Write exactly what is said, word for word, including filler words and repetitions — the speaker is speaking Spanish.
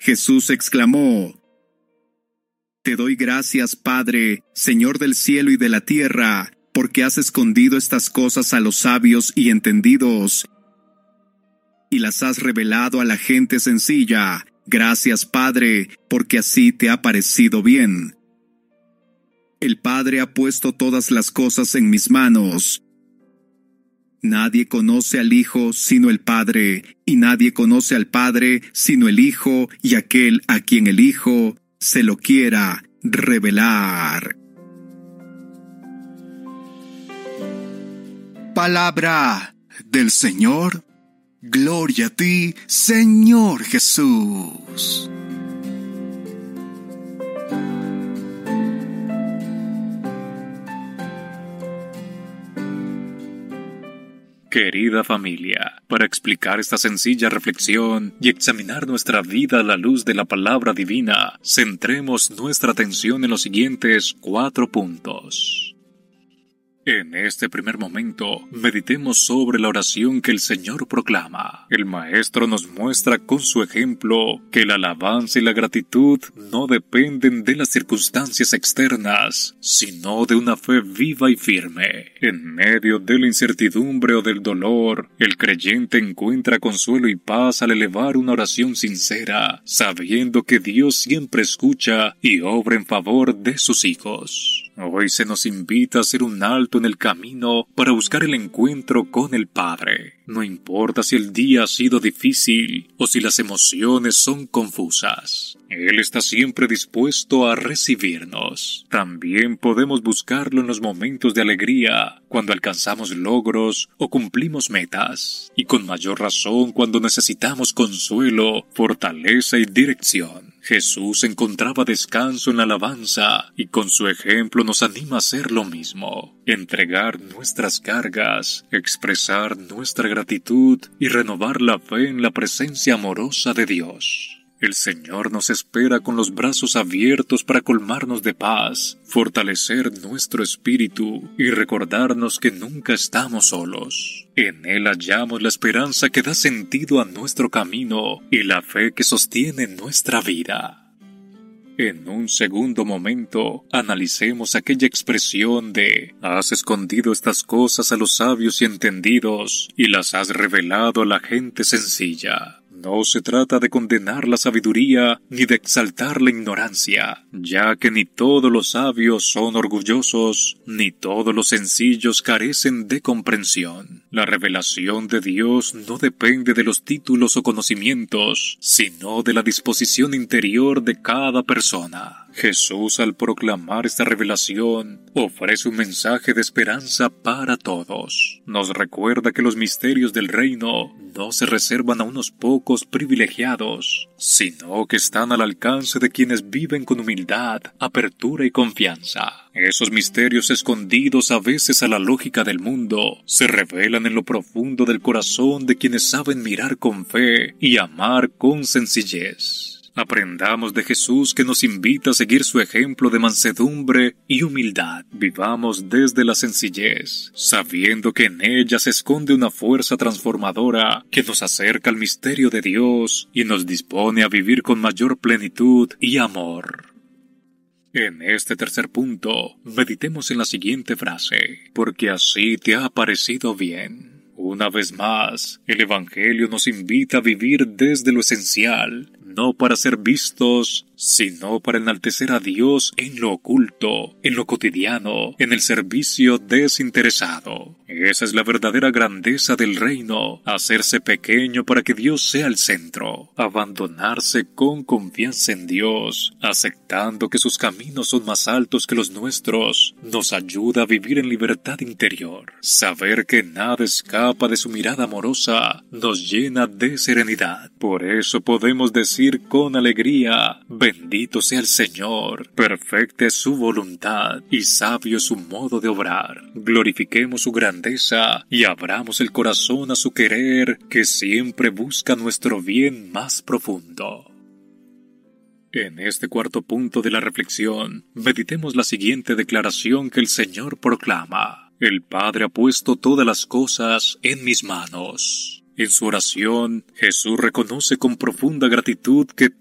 Jesús exclamó: Te doy gracias, Padre, Señor del cielo y de la tierra, porque has escondido estas cosas a los sabios y entendidos, y las has revelado a la gente sencilla. Gracias, Padre, porque así te ha parecido bien. El Padre ha puesto todas las cosas en mis manos. Nadie conoce al Hijo sino el Padre, y nadie conoce al Padre sino el Hijo y aquel a quien el Hijo se lo quiera revelar. Palabra del Señor. Gloria a ti, Señor Jesús. Querida familia, para explicar esta sencilla reflexión y examinar nuestra vida a la luz de la palabra divina, centremos nuestra atención en los siguientes cuatro puntos. En este primer momento, meditemos sobre la oración que el Señor proclama. El Maestro nos muestra con su ejemplo que la alabanza y la gratitud no dependen de las circunstancias externas, sino de una fe viva y firme. En medio de la incertidumbre o del dolor, el creyente encuentra consuelo y paz al elevar una oración sincera, sabiendo que Dios siempre escucha y obra en favor de sus hijos. Hoy se nos invita a hacer un alto en el camino para buscar el encuentro con el Padre. No importa si el día ha sido difícil o si las emociones son confusas. Él está siempre dispuesto a recibirnos. También podemos buscarlo en los momentos de alegría, cuando alcanzamos logros o cumplimos metas, y con mayor razón cuando necesitamos consuelo, fortaleza y dirección. Jesús encontraba descanso en la alabanza y con su ejemplo nos anima a hacer lo mismo. Entregar nuestras cargas, expresar nuestra gratitud y renovar la fe en la presencia amorosa de Dios. El Señor nos espera con los brazos abiertos para colmarnos de paz, fortalecer nuestro espíritu y recordarnos que nunca estamos solos. En Él hallamos la esperanza que da sentido a nuestro camino y la fe que sostiene nuestra vida. En un segundo momento, analicemos aquella expresión de «Has escondido estas cosas a los sabios y entendidos y las has revelado a la gente sencilla». No se trata de condenar la sabiduría ni de exaltar la ignorancia, ya que ni todos los sabios son orgullosos, ni todos los sencillos carecen de comprensión. La revelación de Dios no depende de los títulos o conocimientos, sino de la disposición interior de cada persona. Jesús, al proclamar esta revelación, ofrece un mensaje de esperanza para todos. Nos recuerda que los misterios del reino no se reservan a unos pocos privilegiados, sino que están al alcance de quienes viven con humildad, apertura y confianza. Esos misterios escondidos a veces a la lógica del mundo se revelan en lo profundo del corazón de quienes saben mirar con fe y amar con sencillez. Aprendamos de Jesús, que nos invita a seguir su ejemplo de mansedumbre y humildad. Vivamos desde la sencillez, sabiendo que en ella se esconde una fuerza transformadora que nos acerca al misterio de Dios y nos dispone a vivir con mayor plenitud y amor. En este tercer punto, meditemos en la siguiente frase: porque así te ha parecido bien. Una vez más, el Evangelio nos invita a vivir desde lo esencial, no para ser vistos, sino para enaltecer a Dios en lo oculto, en lo cotidiano, en el servicio desinteresado. Esa es la verdadera grandeza del reino, hacerse pequeño para que Dios sea el centro, abandonarse con confianza en Dios, aceptando que sus caminos son más altos que los nuestros, nos ayuda a vivir en libertad interior. Saber que nada escapa de su mirada amorosa nos llena de serenidad. Por eso podemos decir con alegría: bendito sea el Señor, perfecta es su voluntad y sabio es su modo de obrar. Glorifiquemos su grandeza y abramos el corazón a su querer, que siempre busca nuestro bien más profundo. En este cuarto punto de la reflexión, meditemos la siguiente declaración que el Señor proclama: el Padre ha puesto todas las cosas en mis manos. En su oración, Jesús reconoce con profunda gratitud que